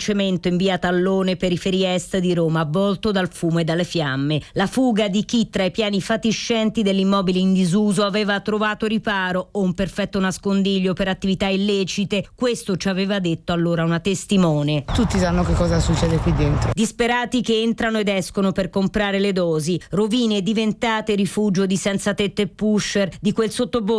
cemento in via Tallone, periferia est di Roma, avvolto dal fumo e dalle fiamme. La fuga di chi tra i piani fatiscenti dell'immobile in disuso aveva trovato riparo o un perfetto nascondiglio per attività illecite, questo ci aveva detto allora una testimone. Tutti sanno che cosa succede qui dentro. Disperati che entrano ed escono per comprare le dosi, rovine diventate rifugio di senza tetto e pusher, di quel sottobordo